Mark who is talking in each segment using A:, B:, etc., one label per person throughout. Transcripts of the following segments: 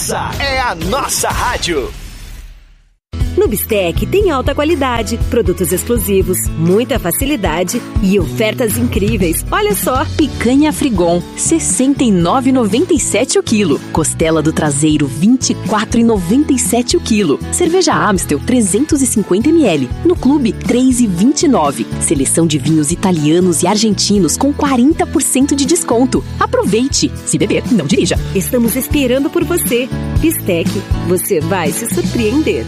A: Essa é a nossa rádio.
B: No Bistec tem alta qualidade, produtos exclusivos, muita facilidade e ofertas incríveis. Olha só!
C: Picanha Frigon, R$ 69,97 o quilo. Costela do traseiro, R$ 24,97 o quilo. Cerveja Amstel, 350 ml. No Clube, R$ 3,29. Seleção de vinhos italianos e argentinos com 40% de desconto. Aproveite! Se beber, não dirija.
B: Estamos esperando por você. Bistec, você vai se surpreender.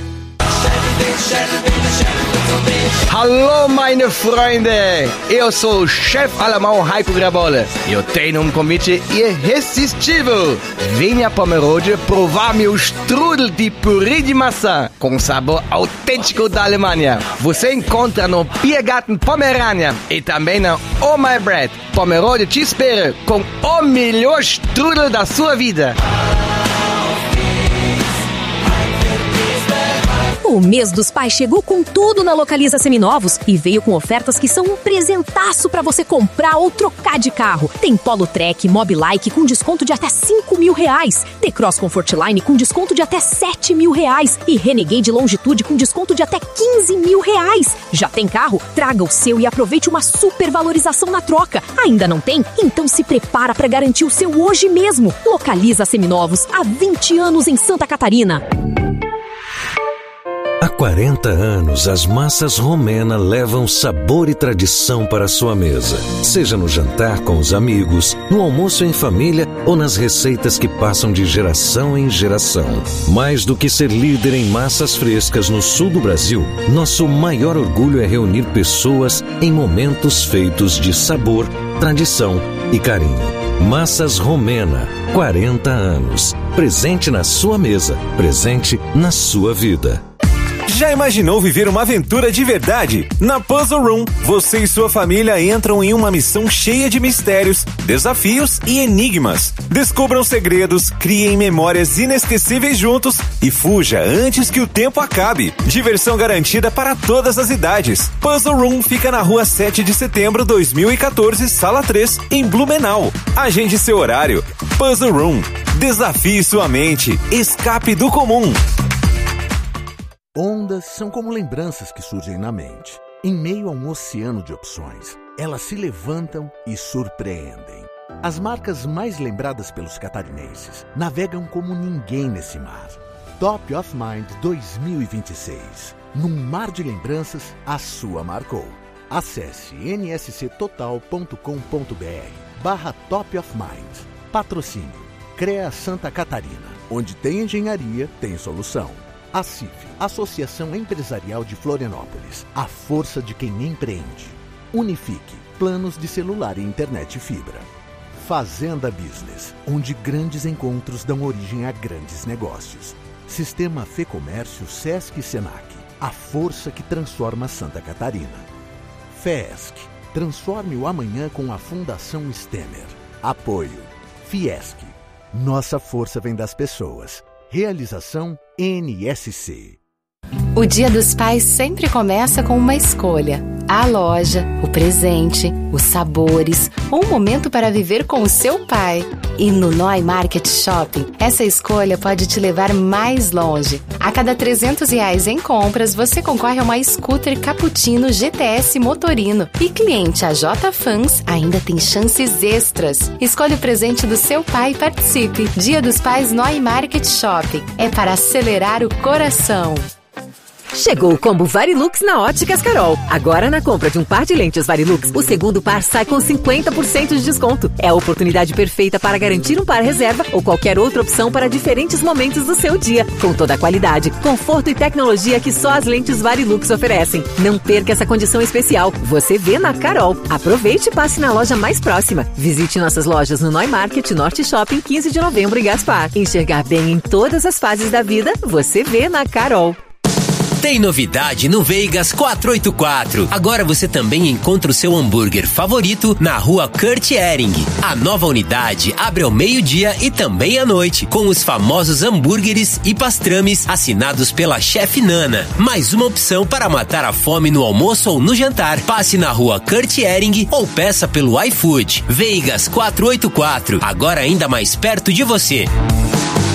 D: Hallo meine Freunde, eu sou o chefe alemão Heiko Grabolle. Eu tenho convite irresistível. Venha para Pomerode provar meu strudel de purê de maçã com sabor autêntico da Alemanha. Você encontra no Biergarten Pomerania e também na Oh My Bread. Pomerode te espera com o melhor strudel da sua vida.
C: O mês dos pais chegou com tudo na Localiza Seminovos e veio com ofertas que são um presentaço para você comprar ou trocar de carro. Tem Polo Trek, Mobilike com desconto de até R$5.000. T-Cross Comfortline com desconto de até R$7.000. E Renegade Longitude com desconto de até R$15.000. Já tem carro? Traga o seu e aproveite uma super valorização na troca. Ainda não tem? Então se prepara para garantir o seu hoje mesmo. Localiza Seminovos, há 20 anos em Santa Catarina.
E: Há 40 anos, as massas Romena levam sabor e tradição para a sua mesa. Seja no jantar com os amigos, no almoço em família ou nas receitas que passam de geração em geração. Mais do que ser líder em massas frescas no sul do Brasil, nosso maior orgulho é reunir pessoas em momentos feitos de sabor, tradição e carinho. Massas Romena, 40 anos. Presente na sua mesa, presente na sua vida.
F: Já imaginou viver uma aventura de verdade? Na Puzzle Room, você e sua família entram em uma missão cheia de mistérios, desafios e enigmas. Descubram segredos, criem memórias inesquecíveis juntos e fuja antes que o tempo acabe. Diversão garantida para todas as idades. Puzzle Room fica na rua 7 de setembro, 2014, sala 3, em Blumenau. Agende seu horário. Puzzle Room. Desafie sua mente. Escape do comum.
G: Ondas são como lembranças que surgem na mente. Em meio a um oceano de opções, elas se levantam e surpreendem. As marcas mais lembradas pelos catarinenses navegam como ninguém nesse mar. Top of Mind 2026. Num mar de lembranças, a sua marcou. Acesse nsctotal.com.br/Top of Mind. Patrocínio CREA Santa Catarina. Onde tem engenharia, tem solução. A CIF, Associação Empresarial de Florianópolis, a força de quem empreende. Unifique, planos de celular e internet fibra. Fazenda Business, onde grandes encontros dão origem a grandes negócios. Sistema Fê Comércio Sesc e Senac, a força que transforma Santa Catarina. FESC, transforme o amanhã com a Fundação Stemmer. Apoio Fiesc, nossa força vem das pessoas. Realização NSC.
H: O Dia dos Pais sempre começa com uma escolha. A loja, o presente, os sabores, ou um momento para viver com o seu pai. E no Noi Market Shopping, essa escolha pode te levar mais longe. A cada R$300 em compras, você concorre a uma scooter Cappuccino GTS Motorino. E cliente AJ Fans ainda tem chances extras. Escolha o presente do seu pai e participe. Dia dos Pais Noi Market Shopping. É para acelerar o coração.
C: Chegou o combo Varilux na Óticas Carol. Agora, na compra de um par de lentes Varilux, o segundo par sai com 50% de desconto. É a oportunidade perfeita para garantir um par reserva ou qualquer outra opção para diferentes momentos do seu dia. Com toda a qualidade, conforto e tecnologia que só as lentes Varilux oferecem. Não perca essa condição especial. Você vê na Carol. Aproveite e passe na loja mais próxima. Visite nossas lojas no Noi Market, Norte Shopping, 15 de novembro e Gaspar. Enxergar bem em todas as fases da vida, você vê na Carol.
I: Tem novidade no Veigas 484. Agora você também encontra o seu hambúrguer favorito na rua Kurt Ehring. A nova unidade abre ao meio-dia e também à noite, com os famosos hambúrgueres e pastrames assinados pela chefe Nana. Mais uma opção para matar a fome no almoço ou no jantar. Passe na rua Kurt Ehring ou peça pelo iFood. Veigas 484, agora ainda mais perto de você.